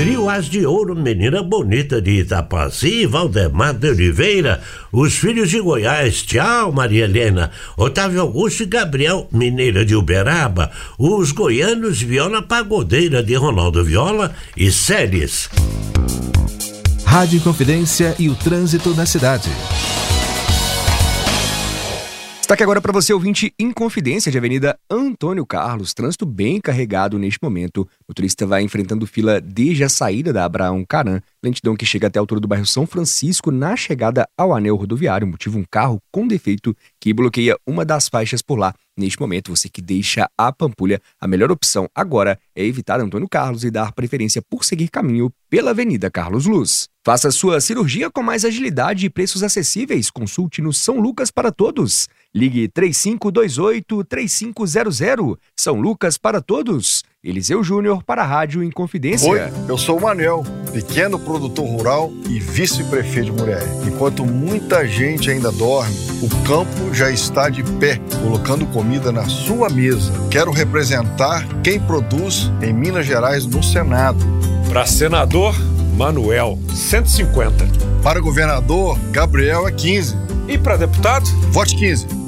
Trio As de Ouro, Menina Bonita de Itapaci, Valdemar de Oliveira, Os Filhos de Goiás, tchau Maria Helena, Otávio Augusto e Gabriel Mineira de Uberaba, Os Goianos, Viola Pagodeira de Ronaldo Viola e Séries. Rádio Inconfidência e o trânsito na cidade. Destaque agora para você, ouvinte, Inconfidência de Avenida Antônio Carlos. Trânsito bem carregado neste momento. O motorista vai enfrentando fila desde a saída da Abraão Caran. Lentidão que chega até a altura do bairro São Francisco na chegada ao anel rodoviário. Motivo um carro com defeito que bloqueia uma das faixas por lá. Neste momento, você que deixa a Pampulha, a melhor opção agora é evitar Antônio Carlos e dar preferência por seguir caminho pela Avenida Carlos Luz. Faça sua cirurgia com mais agilidade e preços acessíveis. Consulte no São Lucas para Todos. Ligue 3528-3500. São Lucas para Todos. Eliseu Júnior para a Rádio Inconfidência. Oi, eu sou o Manel, pequeno produtor rural e vice-prefeito de Muriaé. Enquanto muita gente ainda dorme, o campo já está de pé, colocando comida na sua mesa. Quero representar quem produz em Minas Gerais no Senado. Para senador, Manuel, 150. Para governador, Gabriel é 15. E para deputado? Vote 15.